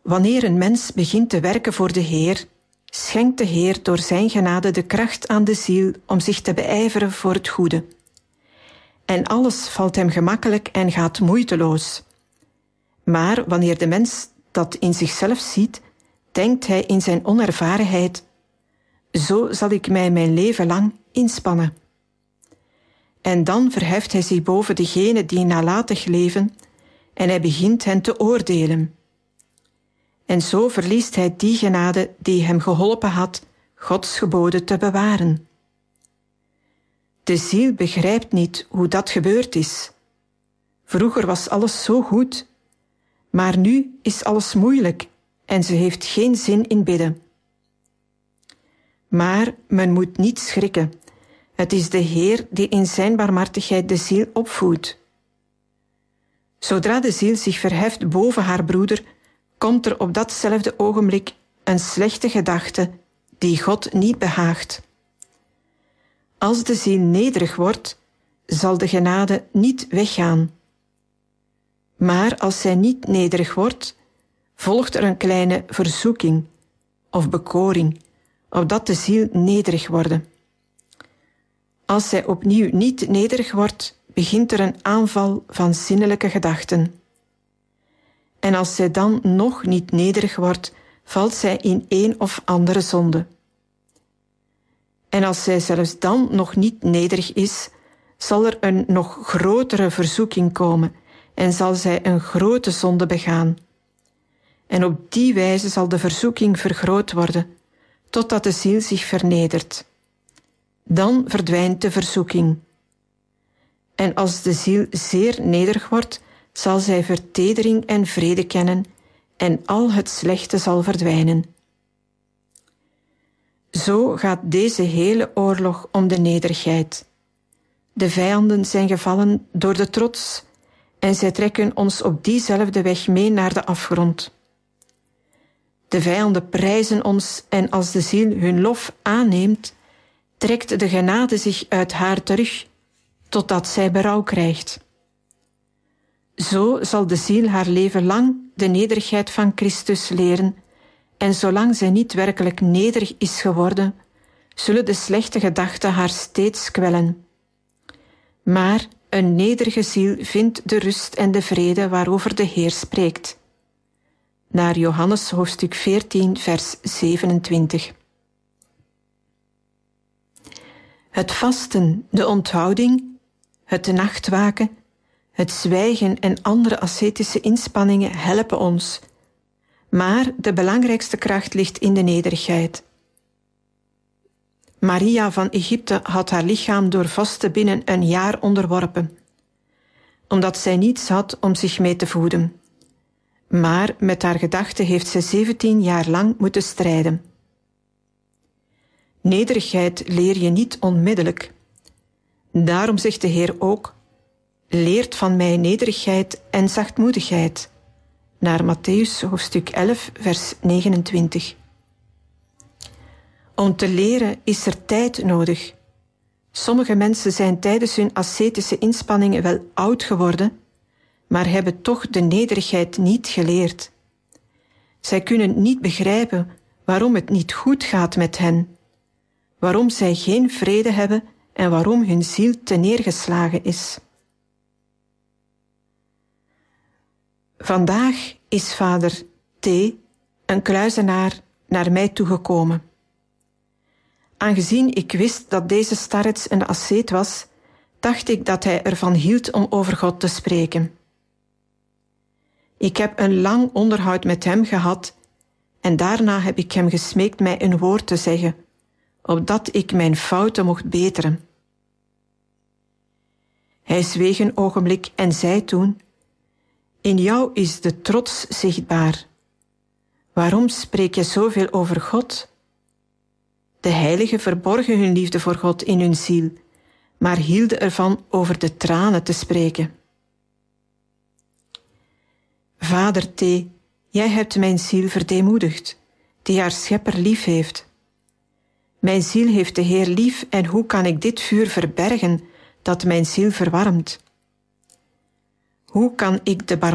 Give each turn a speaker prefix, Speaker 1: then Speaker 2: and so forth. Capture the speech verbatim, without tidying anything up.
Speaker 1: Wanneer een mens begint te werken voor de Heer, schenkt de Heer door zijn genade de kracht aan de ziel om zich te beijveren voor het goede. En alles valt hem gemakkelijk en gaat moeiteloos. Maar wanneer de mens dat in zichzelf ziet, denkt hij in zijn onervarenheid: zo zal ik mij mijn leven lang inspannen. En dan verheft hij zich boven degenen die nalatig leven en hij begint hen te oordelen. En zo verliest hij die genade die hem geholpen had Gods geboden te bewaren. De ziel begrijpt niet hoe dat gebeurd is. Vroeger was alles zo goed, maar nu is alles moeilijk en ze heeft geen zin in bidden. Maar men moet niet schrikken. Het is de Heer die in zijn barmhartigheid de ziel opvoedt. Zodra de ziel zich verheft boven haar broeder, komt er op datzelfde ogenblik een slechte gedachte die God niet behaagt. Als de ziel nederig wordt, zal de genade niet weggaan. Maar als zij niet nederig wordt, volgt er een kleine verzoeking of bekoring, opdat de ziel nederig wordt. Als zij opnieuw niet nederig wordt, begint er een aanval van zinnelijke gedachten. En als zij dan nog niet nederig wordt, valt zij in een of andere zonde. En als zij zelfs dan nog niet nederig is, zal er een nog grotere verzoeking komen en zal zij een grote zonde begaan. En op die wijze zal de verzoeking vergroot worden, totdat de ziel zich vernedert. Dan verdwijnt de verzoeking. En als de ziel zeer nederig wordt, zal zij vertedering en vrede kennen en al het slechte zal verdwijnen. Zo gaat deze hele oorlog om de nederigheid. De vijanden zijn gevallen door de trots en zij trekken ons op diezelfde weg mee naar de afgrond. De vijanden prijzen ons en als de ziel hun lof aanneemt, trekt de genade zich uit haar terug, totdat zij berouw krijgt. Zo zal de ziel haar leven lang de nederigheid van Christus leren, en zolang zij niet werkelijk nederig is geworden, zullen de slechte gedachten haar steeds kwellen. Maar een nederige ziel vindt de rust en de vrede waarover de Heer spreekt. Naar Johannes hoofdstuk veertien, vers zevenentwintig. Het vasten, de onthouding, het nachtwaken, het zwijgen en andere ascetische inspanningen helpen ons. Maar de belangrijkste kracht ligt in de nederigheid. Maria van Egypte had haar lichaam door vasten binnen een jaar onderworpen, omdat zij niets had om zich mee te voeden. Maar met haar gedachten heeft zij zeventien jaar lang moeten strijden. Nederigheid leer je niet onmiddellijk. Daarom zegt de Heer ook: leert van mij nederigheid en zachtmoedigheid. Naar Mattheüs hoofdstuk elf, vers negenentwintig. Om te leren is er tijd nodig. Sommige mensen zijn tijdens hun ascetische inspanningen wel oud geworden, maar hebben toch de nederigheid niet geleerd. Zij kunnen niet begrijpen waarom het niet goed gaat met hen, waarom zij geen vrede hebben en waarom hun ziel teneergeslagen is. Vandaag is vader T., een kluizenaar, naar mij toegekomen. Aangezien ik wist dat deze starets een asceet was, dacht ik dat hij ervan hield om over God te spreken. Ik heb een lang onderhoud met hem gehad en daarna heb ik hem gesmeekt mij een woord te zeggen, opdat ik mijn fouten mocht beteren. Hij zweeg een ogenblik en zei toen: in jou is de trots zichtbaar. Waarom spreek je zoveel over God? De heiligen verborgen hun liefde voor God in hun ziel, maar hielden ervan over de tranen te spreken. Vader T., jij hebt mijn ziel verdeemoedigd, die haar schepper lief heeft. Mijn ziel heeft de Heer lief en hoe kan ik dit vuur verbergen dat mijn ziel verwarmt? Hoe kan ik de